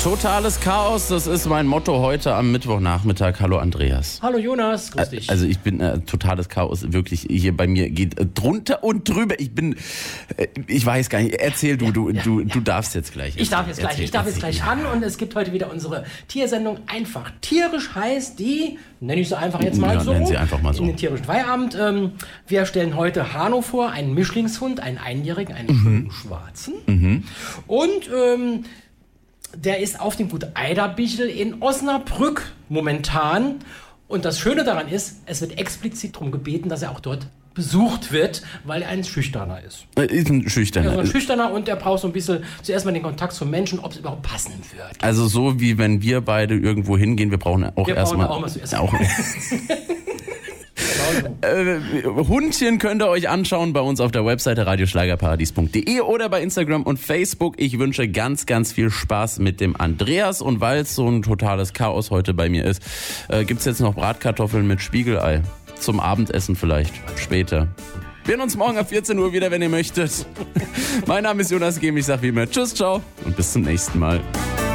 Totales Chaos, das ist mein Motto heute am Mittwochnachmittag. Hallo Andreas. Hallo Jonas, grüß dich. Also ich bin totales Chaos, wirklich hier bei mir geht drunter und drüber. Ich weiß gar nicht, erzähl du darfst jetzt gleich. Ich darf jetzt gleich an und es gibt heute wieder unsere Tiersendung Einfach Tierisch, heißt die, nenne ich sie einfach jetzt mal so, nennen Sie einfach mal so. In den tierischen Feierabend. Wir stellen heute Hanno vor, einen Mischlingshund, einen Einjährigen, einen schönen Schwarzen. Und der ist auf dem Gut Eiderbichel in Osnabrück momentan. Und das Schöne daran ist, es wird explizit darum gebeten, dass er auch dort besucht wird, weil er ein Schüchterner ist. Ist ein Schüchterner. Ja, so ein Schüchterner und der braucht so ein bisschen zuerst mal den Kontakt zum Menschen, ob es überhaupt passen wird. Also so wie wenn wir beide irgendwo hingehen, wir brauchen auch erstmal... Hundchen könnt ihr euch anschauen bei uns auf der Webseite radioschlagerparadies.de oder bei Instagram und Facebook. Ich wünsche ganz, ganz viel Spaß mit dem Andreas und weil es so ein totales Chaos heute bei mir ist, gibt's jetzt noch Bratkartoffeln mit Spiegelei. Zum Abendessen vielleicht, später. Wir sehen uns morgen ab 14 Uhr wieder, wenn ihr möchtet. Mein Name ist Jonas Gehm, ich sag wie immer Tschüss, ciao und bis zum nächsten Mal.